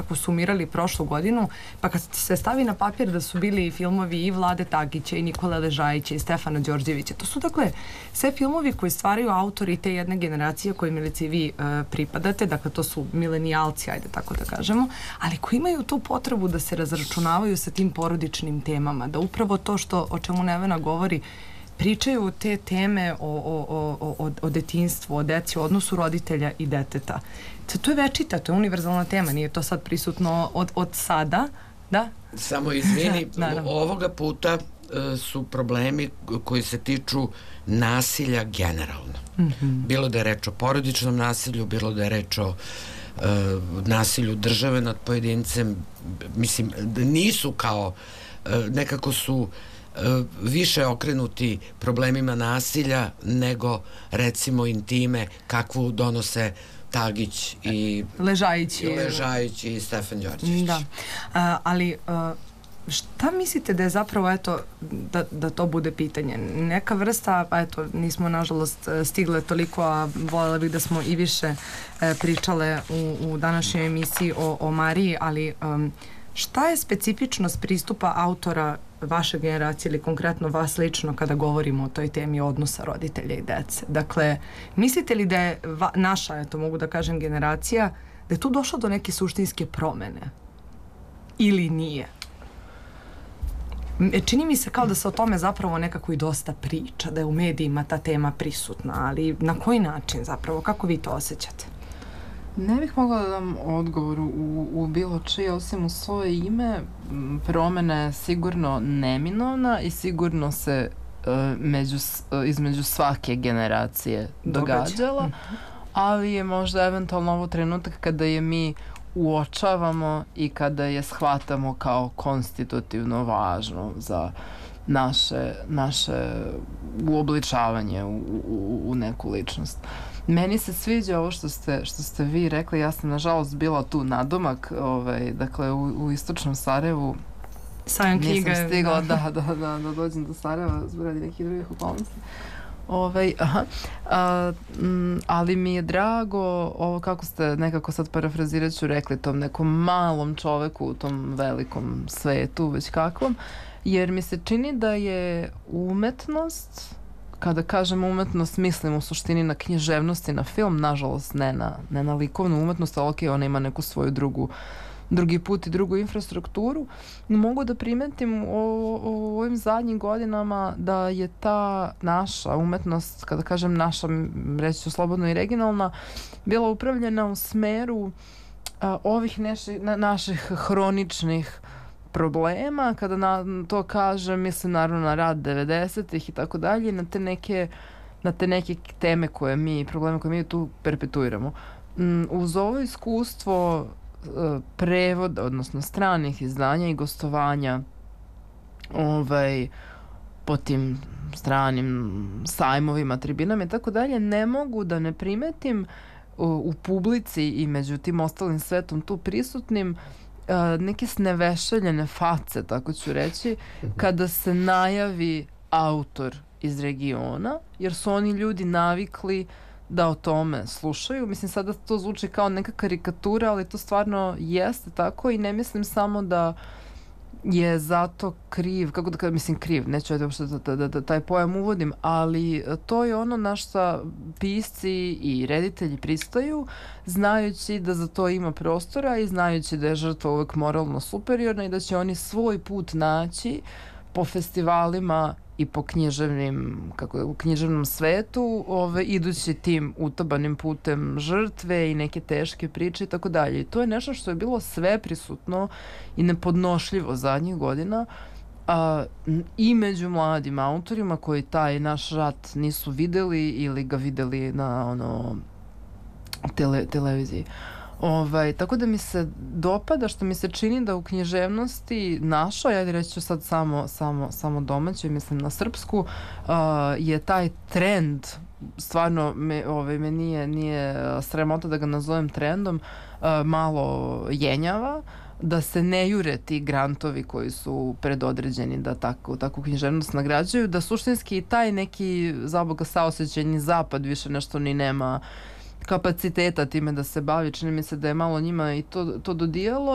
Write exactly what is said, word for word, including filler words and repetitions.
nekako sumirali prošlu godinu, pa kad se stavi na papir da su bili filmovi i Vlade Tagića i Nikole Ležajića i Stefana Đorđevića, to su dakle sve filmovi koji stvaraju autori te jedne generacije koje Milici vi uh, pripadate, dakle to su milenijalci, ajde tako da kažemo, ali koji imaju tu potrebu da se razračunavaju sa tim porodičnim temama, da upravo to što, o čemu Nevena govori, pričaju te teme o, o, o, o, o detinjstvu, o deci, o odnosu roditelja i deteta. To je večita, to je univerzalna tema, nije to sad prisutno od, od sada, da? Samo izvini, ovoga puta uh, su problemi koji se tiču nasilja generalno. Mm-hmm. Bilo da je reč o porodičnom nasilju, bilo da je reč o uh, nasilju države nad pojedincem, mislim, nisu kao, uh, nekako su više okrenuti problemima nasilja nego recimo intime kakvu donose Tagić i Ležajić i, Ležajić i Stefan Đorđević. Da, a, ali a, šta mislite da je zapravo, eto, da, da to bude pitanje? Neka vrsta, pa eto, nismo nažalost stigle toliko, a voljela bih da smo i više e, pričale u, u današnjoj emisiji o, o Mariji, ali um, šta je specifičnost pristupa autora vaše generacije ili konkretno vas lično kada govorimo o toj temi odnosa roditelja i dece? Dakle, mislite li da je va, naša, eto mogu da kažem, generacija, da je tu došlo do neke suštinske promene? Ili nije? Čini mi se kao da se o tome zapravo nekako i dosta priča, da je u medijima ta tema prisutna, ali na koji način zapravo? Kako vi to osjećate? Ne bih mogla da dam odgovor u, u bilo čije, osim u svoje ime. Promena je sigurno neminovna i sigurno se uh, među, uh, između svake generacije događala, mm-hmm. ali je možda eventualno ovo trenutak kada je mi uočavamo i kada je shvatamo kao konstitutivno važno za naše, naše uobličavanje u, u, u neku ličnost. Meni se sviđa ovo što ste, što ste vi rekli, ja sam nažalost bila tu nadomak, ovaj, dakle u, u istočnom Sarajevu. Sajam knjiga. Nisam stigla da, da, da, da, da dođem do Sarajeva zbog nekih drugih okolnosti. Ovaj, aha. A, m, ali mi je drago ovo kako ste nekako sad parafrazirat ću rekli tom nekom malom čoveku u tom velikom svetu, već kakvom, jer mi se čini da je umetnost, kada kažem umetnost, mislim u suštini na književnost i na film, nažalost ne na, ne na likovnu umetnost, ali ok, ona ima neku svoju drugu, drugi put i drugu infrastrukturu. Mogu da primetim u, u ovim zadnjim godinama da je ta naša umetnost, kada kažem naša, reći ću slobodno i regionalna, bila upravljena u smeru a, ovih neši, na, naših hroničnih problema. Kada na to kažem, mislim naravno na rad devedesetih i tako dalje, na te neke na te neke teme koje mi, probleme koje mi tu perpetuiramo. Um, uz ovo iskustvo uh, prevoda, odnosno stranih izdanja i gostovanja ovaj, po tim stranim sajmovima, tribinama i tako dalje, ne mogu da ne primetim uh, u publici i među tim ostalim svetom tu prisutnim Uh, neke snevešeljene face, tako ću reći, kada se najavi autor iz regiona, jer su oni ljudi navikli da o tome slušaju. Mislim, sada to zvuči kao neka karikatura, ali to stvarno jeste tako i ne mislim samo da je zato kriv, kako da kažem, mislim kriv, neću da, da, da, da taj pojam uvodim, ali to je ono na šta pisci i reditelji pristaju, znajući da za to ima prostora i znajući da je žrtva uvek moralno superiorna i da će oni svoj put naći po festivalima i po književnim, kako u književnom svetu, ove, idući tim utabanim putem žrtve i neke teške priče i tako dalje. I to je nešto što je bilo sve prisutno i nepodnošljivo zadnjih godina, a, i među mladim autorima koji taj naš rat nisu videli ili ga videli na ono tele, televiziji. Ovaj, tako da mi se dopada što mi se čini da u književnosti našoj, ajde reći ću sad samo, samo, samo domaćoj, mislim na srpsku, uh, je taj trend, stvarno me, ovaj, me nije, nije sramota da ga nazovem trendom, uh, malo jenjava, da se ne jure ti grantovi koji su predodređeni da tako, takvu književnost nagrađuju, da suštinski taj neki zaboga saosećajni zapad više nešto ni nema kapaciteta time da se bavi, čini mi se da je malo njima i to, to dodijelo.